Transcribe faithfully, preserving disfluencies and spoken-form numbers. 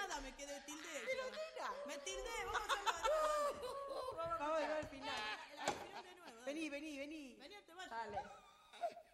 nada, me quedé tilde. Pero nena. Me tildé, vamos a hacerlo de nuevo. Vamos a ver al final. Al final de nuevo. Vení, vení, vení. Vení, te vayas. Dale.